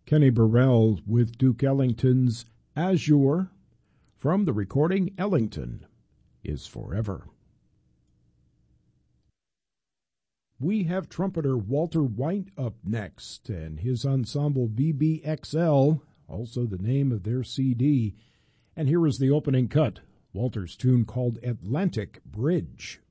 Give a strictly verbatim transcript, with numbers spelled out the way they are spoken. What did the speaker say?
Kenny Burrell with Duke Ellington's Azure from the recording Ellington is Forever. We have trumpeter Walter White up next, and his ensemble B B X L, also the name of their C D. And here is the opening cut, Walter's tune called Atlantic Bridge.